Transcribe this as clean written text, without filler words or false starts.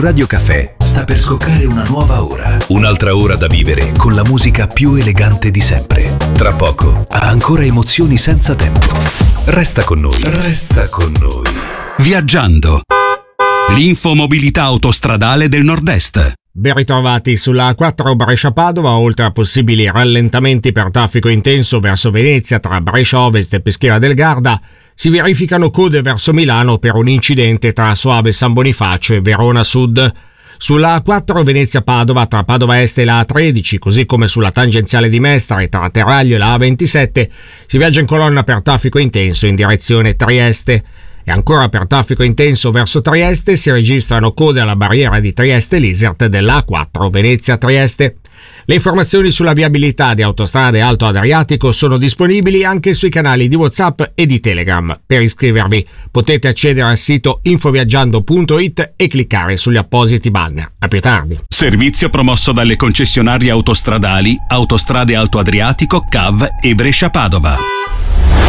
Radio Caffè sta per scoccare una nuova ora. Un'altra ora da vivere con la musica più elegante di sempre. Tra poco ha ancora emozioni senza tempo. Resta con noi. Resta con noi. Viaggiando. L'infomobilità autostradale del Nord-Est. Ben ritrovati sulla A4 Brescia-Padova. Oltre a possibili rallentamenti per traffico intenso verso Venezia tra Brescia Ovest e Peschiera del Garda, si verificano code verso Milano per un incidente tra Soave San Bonifacio e Verona Sud. Sulla A4 Venezia-Padova tra Padova Est e la A13, così come sulla tangenziale di Mestre tra Terraglio e la A27, si viaggia in colonna per traffico intenso in direzione Trieste. E ancora per traffico intenso verso Trieste si registrano code alla barriera di Trieste-Lisert della A4 Venezia-Trieste. Le informazioni sulla viabilità di Autostrade Alto Adriatico sono disponibili anche sui canali di WhatsApp e di Telegram. Per iscrivervi potete accedere al sito infoviaggiando.it e cliccare sugli appositi banner. A più tardi. Servizio promosso dalle concessionarie autostradali Autostrade Alto Adriatico, CAV e Brescia-Padova.